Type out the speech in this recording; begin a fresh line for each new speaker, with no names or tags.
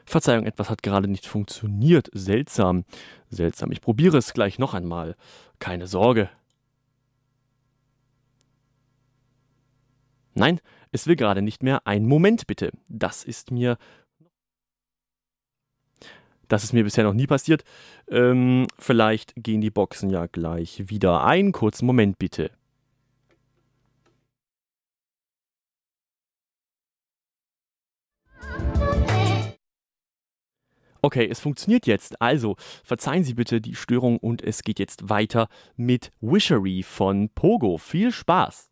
Verzeihung, etwas hat gerade nicht funktioniert. Seltsam. Seltsam. Ich probiere es gleich noch einmal. Keine Sorge. Nein, es will gerade nicht mehr. Einen Moment bitte. Das ist mir bisher noch nie passiert. Vielleicht gehen die Boxen ja gleich wieder. Einen kurzen Moment bitte. Okay, es funktioniert jetzt. Also, verzeihen Sie bitte die Störung und es geht jetzt weiter mit Wishery von Pogo. Viel Spaß!